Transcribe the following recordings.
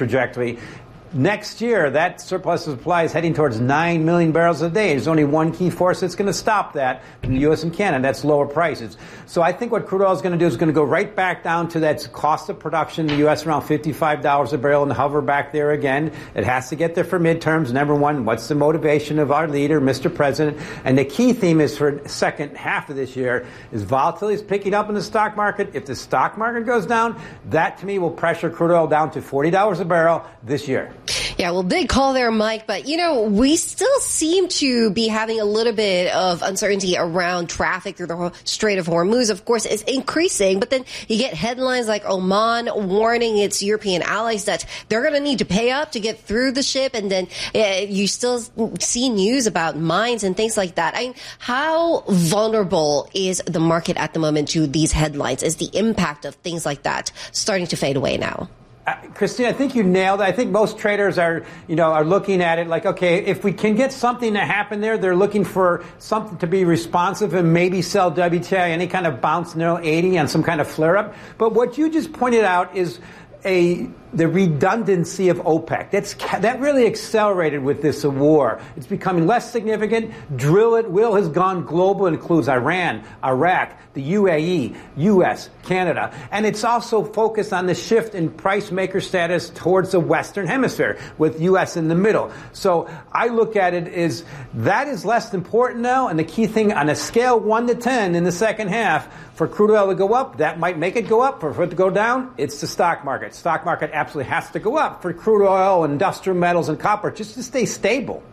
trajectory. Next year, that surplus of supply is heading towards 9 million barrels a day. There's only one key force that's going to stop that in the U.S. and Canada. That's lower prices. So I think what crude oil is going to do is going to go right back down to that cost of production in the U.S. around $55 a barrel and hover back there again. It has to get there for midterms. Number one, what's the motivation of our leader, Mr. President? And the key theme is for the second half of this year is volatility is picking up in the stock market. If the stock market goes down, that to me will pressure crude oil down to $40 a barrel this year. Yeah, well, big call there, Mike. But, we still seem to be having a little bit of uncertainty around traffic through the Strait of Hormuz. Of course, it's increasing. But then you get headlines like Oman warning its European allies that they're going to need to pay up to get through the ship. And then you still see news about mines and things like that. I mean, how vulnerable is the market at the moment to these headlines? Is the impact of things like that starting to fade away now? Christine, I think you nailed it. I think most traders are looking at it like, okay, if we can get something to happen there, they're looking for something to be responsive and maybe sell WTI any kind of bounce near 80 on some kind of flare-up. But what you just pointed out is the redundancy of OPEC. That really accelerated with this war. It's becoming less significant. Drill at will has gone global. It includes Iran, Iraq, the UAE, U.S., Canada. And it's also focused on the shift in price maker status towards the Western Hemisphere, with U.S. in the middle. So I look at it as that is less important now. And the key thing on a scale 1 to 10 in the second half, for crude oil to go up, that might make it go up. For it to go down, it's the stock market. Stock market absolutely has to go up for crude oil, industrial metals, and copper just to stay stable.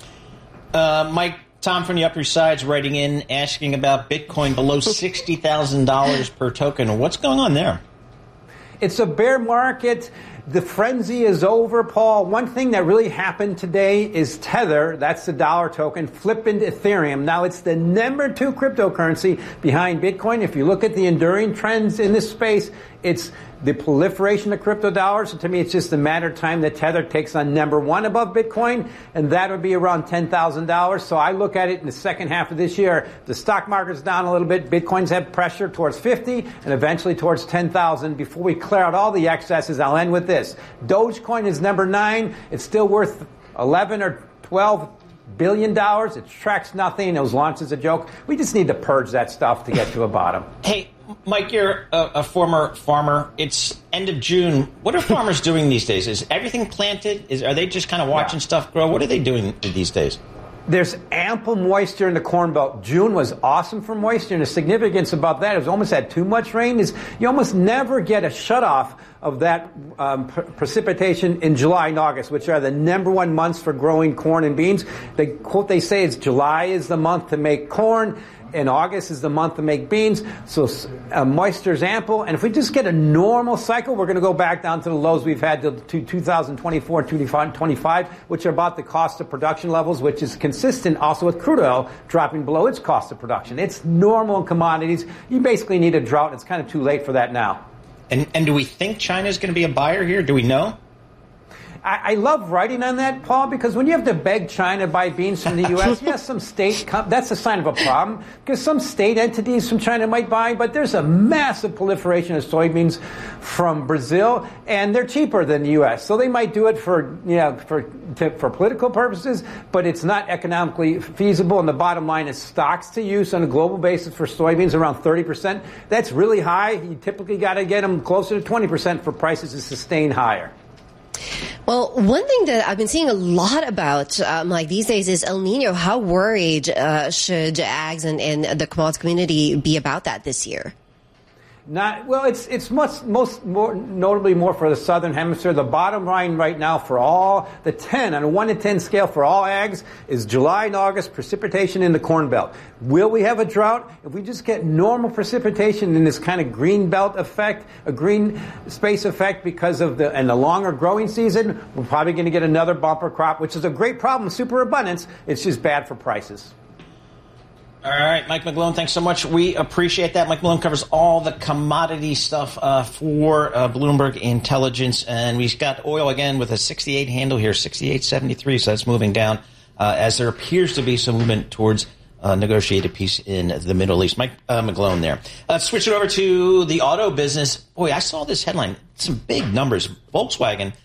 Mike, Tom from the Upper Side's writing in asking about Bitcoin below $60,000 per token. What's going on there? It's a bear market. The frenzy is over, Paul. One thing that really happened today is Tether, that's the dollar token, flipped into Ethereum. Now, it's the number 2 cryptocurrency behind Bitcoin. If you look at the enduring trends in this space, it's the proliferation of crypto dollars. So to me, it's just a matter of time that Tether takes on number 1 above Bitcoin, and that would be around $10,000. So I look at it in the second half of this year. The stock market's down a little bit. Bitcoin's had pressure towards 50 and eventually towards 10,000. Before we clear out all the excesses, I'll end with this. Dogecoin is number 9. It's still worth 11 or 12 $billion. It tracks nothing. It was launched as a joke. We just need to purge that stuff to get to a bottom. Hey, Mike, you're a former farmer. It's end of June. What are farmers doing these days? Is everything planted? Are they just kind of watching stuff grow? What are they doing these days? There's ample moisture in the Corn Belt. June was awesome for moisture, and the significance about that is almost had too much rain. Is you almost never get a shutoff of that precipitation in July and August, which are the number 1 months for growing corn and beans. The quote they say is July is the month to make corn, and August is the month to make beans. So moisture is ample. And if we just get a normal cycle, we're going to go back down to the lows we've had to 2024 and 2025, which are about the cost of production levels, which is consistent also with crude oil dropping below its cost of production. It's normal in commodities. You basically need a drought. It's kind of too late for that now. And do we think China is going to be a buyer here? Do we know? I love writing on that, Paul, because when you have to beg China to buy beans from the U.S., yes, some state, that's a sign of a problem, because some state entities from China might buy, but there's a massive proliferation of soybeans from Brazil, and they're cheaper than the U.S., so they might do it for political purposes, but it's not economically feasible, and the bottom line is stocks to use on a global basis for soybeans around 30%. That's really high. You typically got to get them closer to 20% for prices to sustain higher. Well, one thing that I've been seeing a lot about, like these days, is El Nino. How worried should ags and the commodities community be about that this year? It's most notably more for the southern hemisphere. The bottom line right now for all the 10 on a 1 to 10 scale for all ags is July and August precipitation in the Corn Belt. Will we have a drought? If we just get normal precipitation in this kind of green belt effect, a green space effect because of the longer growing season, we're probably going to get another bumper crop, which is a great problem, superabundance. It's just bad for prices. All right, Mike McGlone, thanks so much. We appreciate that. Mike McGlone covers all the commodity stuff for Bloomberg Intelligence. And we've got oil again with a 68 handle here, 68.73, so that's moving down as there appears to be some movement towards negotiated peace in the Middle East. Mike McGlone there. Let's switch it over to the auto business. Boy, I saw this headline. Some big numbers. Volkswagen